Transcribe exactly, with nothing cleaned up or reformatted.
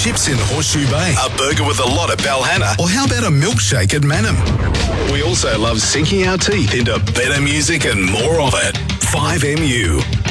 chips in Horseshoe Bay, a burger with a lot at Balhanna, or how about a milkshake at Manham? We also love sinking our teeth into better music and more of it. five M U.